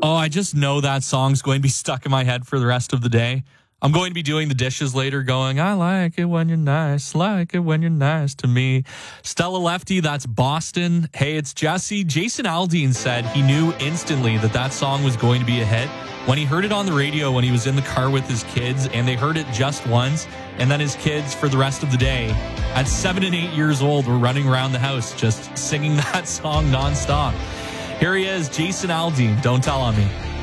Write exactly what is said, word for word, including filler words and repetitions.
Oh, I just know that song's going to be stuck in my head for the rest of the day. I'm going to be doing the dishes later going, I like it when you're nice, like it when you're nice to me. Stella Lefty, that's Boston. Hey, it's Jesse. Jason Aldean said he knew instantly that that song was going to be a hit when he heard it on the radio when he was in the car with his kids, and they heard it just once, and then his kids for the rest of the day at seven and eight years old were running around the house just singing that song nonstop. Here he is, Jason Aldean, Don't Tell on Me.